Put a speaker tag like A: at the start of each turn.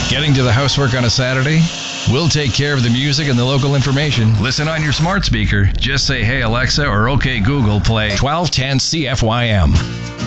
A: Getting to the housework on a Saturday? We'll take care of the music and the local information. Listen on your smart speaker. Just say, "Hey Alexa," or "Okay Google, play 1210 CFYM."